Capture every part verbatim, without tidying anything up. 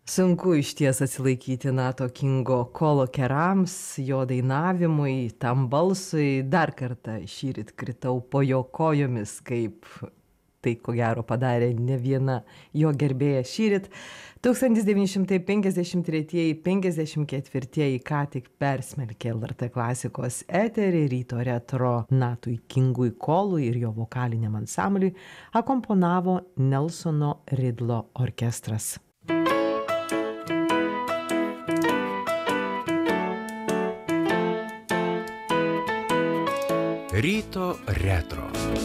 Sunku išties atsilaikyti Nato Kingo Kolo kerams, jo dainavimui, tam balsui. Dar kartą šįryt kritau po jo kojomis, kaip tai ko gero padarė ne viena jo gerbėja šįryt. tūkstantis devyni šimtai penkiasdešimt tretieji penkiasdešimt ketvirtieji ką tik persmelkė L R T klasikos eterį, ryto retro Natui Kingui Kolui ir jo vokaliniam ansambliui akomponavo Nelsono Ridlo orkestras. Ryto retro.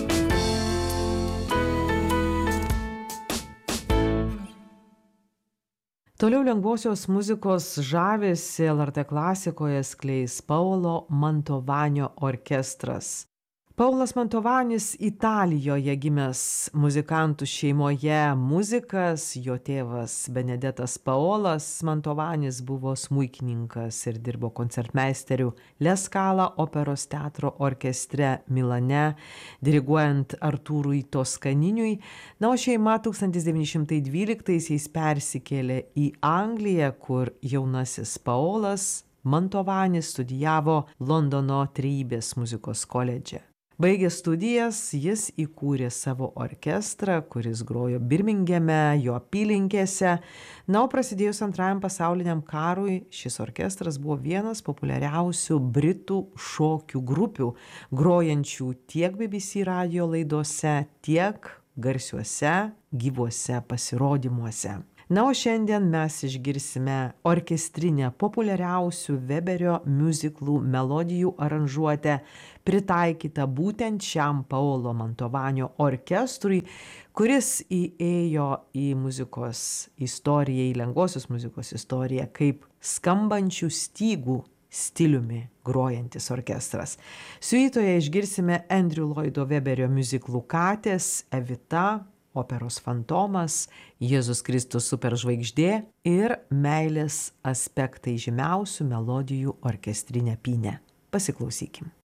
Toliau lengvosios muzikos žavesį L R T klasikoje skleis Paolo Mantovanio orkestras. Paulas Mantovanis Italijoje gimęs muzikantų šeimoje muzikas, jo tėvas Benedetas Paolas Mantovanis buvo smuikininkas ir dirbo koncertmeisteriu La Scala operos teatro orkestre Milane, diriguojant Artūrui Toskaniniui. Na, o šeima tūkstantis devyni šimtai dvyliktaisiais persikėlė į Angliją, kur jaunasis Paolas Mantovanis studijavo Londono Trejybės muzikos koledže. Baigęs studijas, jis įkūrė savo orkestrą, kuris grojo Birmingeme, jo apylinkėse. Na, o prasidėjus antrajam pasauliniam karui, šis orkestras buvo vienas populiariausių britų šokių grupių, grojančių tiek B B C radijo laidose, tiek garsiuose gyvuose pasirodymuose. Na, o šiandien mes išgirsime orkestrinę populiariausių Weberio miuziklų melodijų aranžuotę, pritaikytą būtent šiam Paolo Mantovanio orkestrui, kuris įėjo į muzikos istoriją, į lengvosios muzikos istoriją, kaip skambančių stygų stiliumi grojantis orkestras. Siuitoje išgirsime Andrew Lloydo Weberio miuziklų Katės, Evita, operos Fantomas, Jėzus Kristus superžvaigždė ir meilės aspektai žymiausių melodijų orkestrinę pynę. Pasiklausykim.